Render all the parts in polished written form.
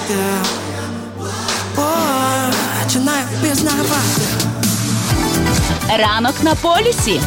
Починаю пізнавати. Ранок на полюсі.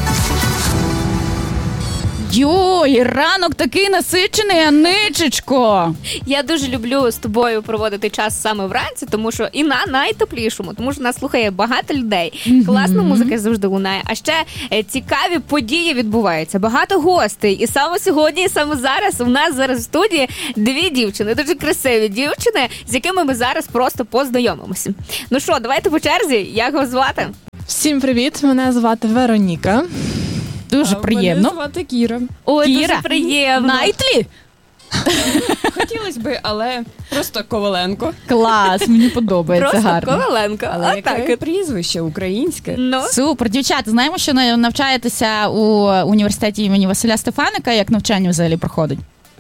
Йой, ранок такий насичений, Аничечко. Я дуже люблю з тобою проводити час саме вранці, тому що і на найтеплішому, тому що нас слухає багато людей. Класна музика завжди лунає, а ще цікаві події відбуваються. Багато гостей. І саме сьогодні, і саме зараз у нас зараз в студії дві дівчини, дуже красиві дівчини, з якими ми зараз просто познайомимося. Ну що, давайте по черзі, як вас звати? Всім привіт, мене звати Вероніка. Дуже приємно. Мене звати Кіра. Ой, Кіра. дуже приємно. Найтлі? Хотілося би, але просто Коваленко. Клас, мені подобається, Просто гарно. Коваленко. Але Отак яке от. прізвище українське. Ну, Супер, дівчата, знаємо, що навчаєтеся у університеті імені Василя Стефаника, як навчання взагалі проходить?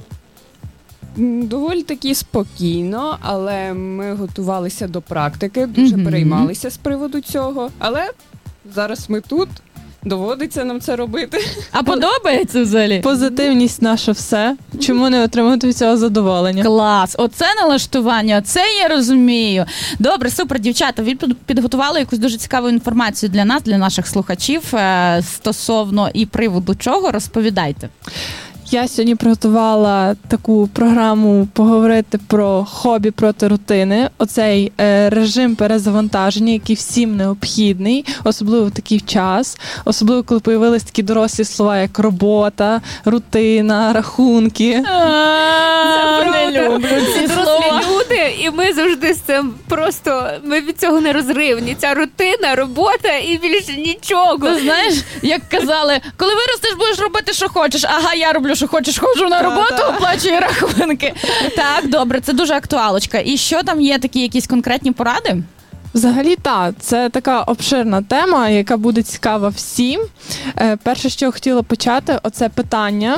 Доволі таки спокійно, але ми готувалися до практики, дуже переймалися з приводу цього. Але зараз ми тут, доводиться нам це робити. А подобається взагалі? Позитивність наша все. Чому не отримати від цього задоволення? Клас, оце налаштування, це я розумію. Добре, супер, дівчата, ви підготували якусь дуже цікаву інформацію для нас, для наших слухачів, стосовно і приводу чого, розповідайте. Я сьогодні приготувала таку програму поговорити про хобі проти рутини. Оцей режим перезавантаження, який всім необхідний, особливо в такий час. Особливо, коли появились такі дорослі слова, як робота, рутина, рахунки. Не люблю ці дорослі слова. люди, і ми завжди з цим просто, ми від цього не розривні. Ця рутина, робота і більше нічого. Ти знаєш, як казали, коли виростеш, будеш робити, що хочеш. Ага, я роблю, що хочеш, ходжу на роботу, оплачую рахунки. Так, добре, це дуже актуалочка. І що там є, такі якісь конкретні поради? Взагалі, так, це така обширна тема, яка буде цікава всім. Перше, що хотіла почати, оце питання.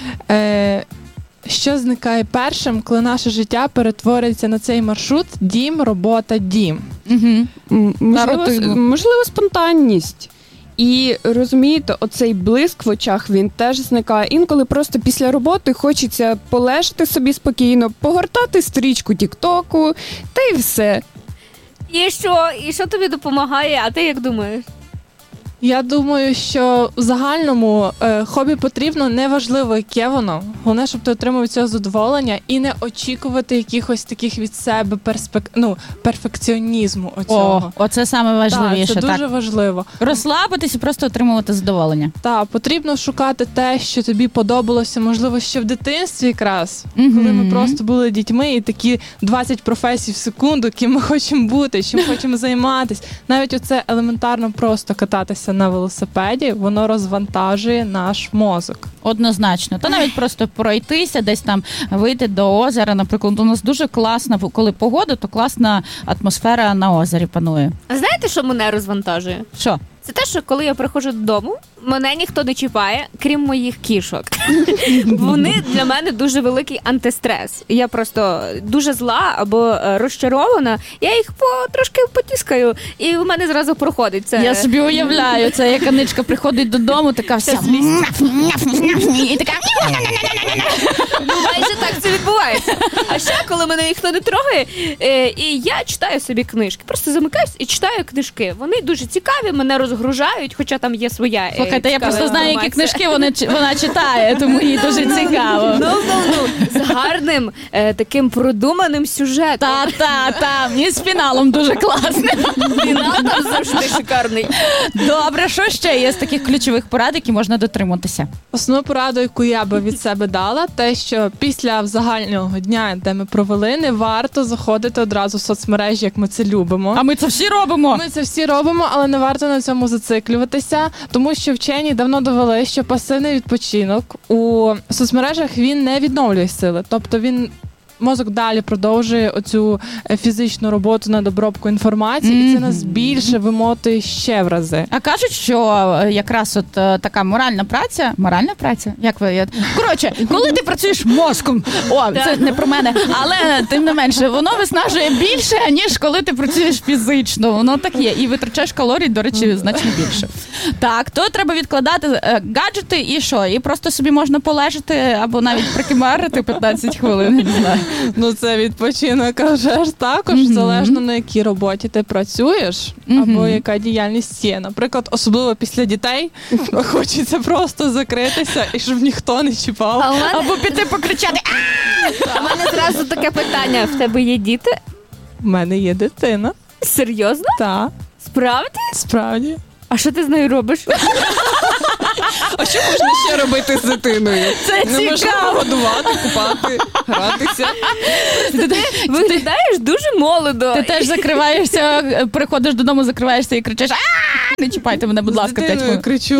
Що зникає першим, коли наше життя перетворюється на цей маршрут дім, робота, дім? Можливо, спонтанність. І розумієте, оцей блиск в очах, він теж зникає. Інколи просто після роботи хочеться полежати собі спокійно, погортати стрічку Тік-Току, та й все. І що тобі допомагає, а ти як думаєш? Я думаю, що в загальному хобі потрібно, неважливо, яке воно. Головне, щоб ти отримав цього задоволення і не очікувати якихось таких від себе перфекціонізму оцього. Оце саме важливіше. Так, це дуже важливо. Розслабитись і просто отримувати задоволення. Так, потрібно шукати те, що тобі подобалося, можливо, ще в дитинстві якраз, коли ми просто були дітьми і такі 20 професій в секунду, ким ми хочемо бути, чим хочемо займатися. Навіть оце елементарно просто кататися на велосипеді, воно розвантажує наш мозок. Однозначно. Та навіть просто пройтися, десь там вийти до озера. Наприклад, у нас дуже класна, коли погода, то класна атмосфера на озері панує. А знаєте, що мене розвантажує? Що? Це те, що коли я приходжу додому, мене ніхто не чіпає, крім моїх кішок. Вони для мене дуже великий антистрес. Я просто дуже зла або розчарована, я їх трошки потіскаю, і в мене зразу проходить це. Я собі уявляю, це як Аничка приходить додому, така вся і така майже так це відбувається. А ще, коли мене ніхто не трогає, і я читаю собі книжки. Просто замикаюсь і читаю книжки. Вони дуже цікаві, мене розгружають, хоча там є своя Слухайте, я просто знаю, які інформація. книжки вона читає, тому їй дуже цікаво. Ну, з гарним, таким продуманим сюжетом. Та, і з фіналом дуже класним. Фінал там завжди шикарний. Добре, що ще є з таких ключових порад, які можна дотримуватися? Основну пораду, яку я би від себе дала, те, що після загального дня, де ми провели, не варто заходити одразу в соцмережі, як ми це любимо. А ми це всі робимо. Ми це всі робимо, але не варто на цьому зациклюватися, тому що вчені давно довели, що пасивний відпочинок у соцмережах, він не відновлює сили. Тобто мозок далі продовжує оцю фізичну роботу над обробкою інформації, і це нас більше вимотує ще в рази. А кажуть, що якраз от така моральна праця, як ви? Коротше, коли ти працюєш мозком, це не про мене, але тим не менше, воно виснажує більше, ніж коли ти працюєш фізично. Воно так є. І витрачаєш калорій, до речі, значно більше. Так, то треба відкладати гаджети і що? І просто собі можна полежати або навіть прикимарити 15 хвилин, не знаю. Ну, це відпочинок, а вже ж також, залежно на якій роботі ти працюєш, або яка діяльність є. Наприклад, особливо після дітей, хочеться просто закритися і щоб ніхто не чіпав. А у мене, Або піти покричати. у мене зразу таке питання. В тебе є діти? У мене є дитина. Серйозно? Так, Справді? справді. А що ти з нею робиш? А що можна ще робити з дитиною? Це Неможливо цікаво. годувати, купати, гратися. Виглядаєш дуже молодо. Ти теж закриваєшся, приходиш додому, закриваєшся і кричиш: не чіпайте мене, будь ласка, З 5 дитиною хвилин. кричу.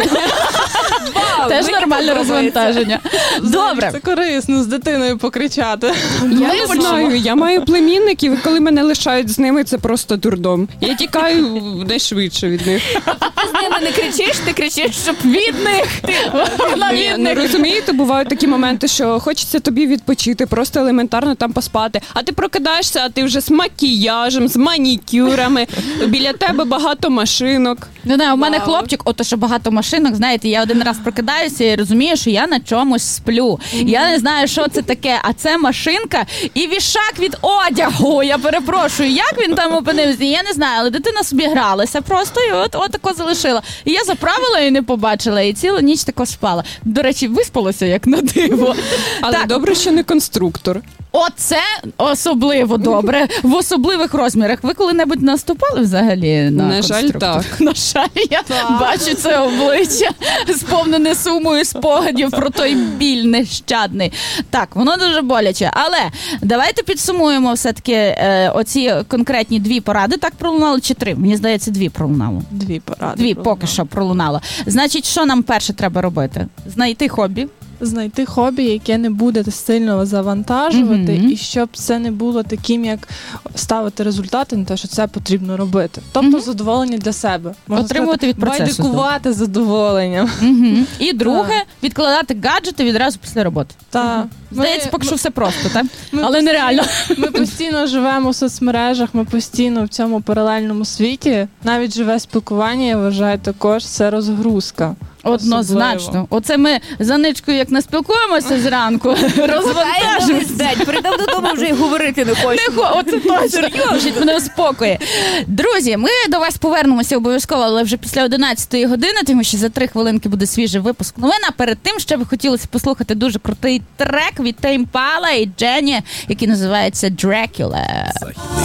Вау, Теж мені нормальне подобається. розвантаження. Добре. Це корисно з дитиною покричати. Я не знаю, я маю племінників, і коли мене лишають з ними, це просто дурдом. Я тікаю найшвидше від них. Ти з ними не кричиш, ти кричиш, щоб Від них. Вона Ні, від ну них. розумієте, бувають такі моменти, що хочеться тобі відпочити, просто елементарно там поспати. А ти прокидаєшся, а ти вже з макіяжем, з манікюрами, біля тебе багато машинок. Ну, не, у мене хлопчик, ото що багато машинок, знаєте, я один раз прокидаюся і розумію, що я на чомусь сплю. Я не знаю, що це таке, а це машинка і вішак від одягу. Я перепрошую, як він там опинився, я не знаю, але дитина собі гралася просто і от тако залишила. І я заправила і не побачила, і цілу ніч тако спала. До речі, виспалася як на диво. Але Так. добре, що не конструктор. Оце особливо добре, в особливих розмірах. Ви коли-небудь наступали взагалі на На жаль, конструктор? так. На жаль, я бачу це обличчя, сповнене сумою спогадів про той біль нещадний. Так, воно дуже боляче. Але давайте підсумуємо все-таки оці конкретні 2 поради. Так пролунало чи 3? Мені здається, 2 пролунало. 2 поради. 2 поки що пролунало. Значить, що нам перше треба робити? Знайти хобі. Знайти хобі, яке не буде сильно завантажувати, Мгм. і щоб це не було таким, як ставити результати на те, що це потрібно робити. Тобто задоволення для себе. Можна Отримувати від процесу байдикувати задоволенням. Угу. І друге, відкладати гаджети відразу після роботи. Та Здається, поки що все просто, так? ми Але нереально. Ми постійно живемо в соцмережах, ми постійно в цьому паралельному світі. Навіть живе спілкування, я вважаю, також це розгрузка. Однозначно. Особливо. Оце ми за ничкою, як не спілкуємося зранку, розвантажуємося. весь день. Прийдав додому, вже й говорити не хочу. Оце точно. Лежить мене у спокої. Друзі, ми до вас повернемося обов'язково, але вже після 11-ї години, тому що за 3 хвилинки буде свіжий випуск новин. А перед тим ще би хотілося послухати дуже крутий трек від Tame Impala і Jenny, який називається «Dracula».